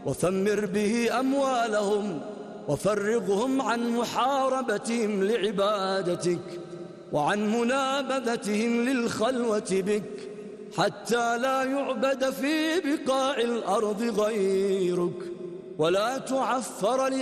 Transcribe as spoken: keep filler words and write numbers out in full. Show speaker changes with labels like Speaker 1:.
Speaker 1: وثمر به أموالهم وفرغهم عن محاربتهم لعبادتك وعن منابذتهم للخلوة بك، حتى لا يعبد في بقاع الأرض غيرك ولا تعفر